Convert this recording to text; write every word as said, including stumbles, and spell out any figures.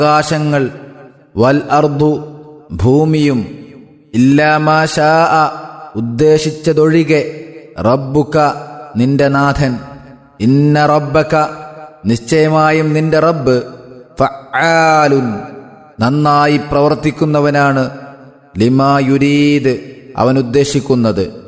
ആകാശങ്ങൾ, വൽ അർദു ഭൂമിയും, ഇല്ലാ മാ ശാഅ ഉദ്ദേശിച്ചതൊഴികെ, റബ്ബുക നിന്റെ നാഥൻ, ഇന്ന റബ്ബക നിശ്ചയമായും നിന്റെ റബ്ബ്, ഫഅാലുൻ നന്നായി പ്രവർത്തിക്കുന്നവനാണ്, ലിമാ യുരീദ് അവൻ ഉദ്ദേശിക്കുന്നത്.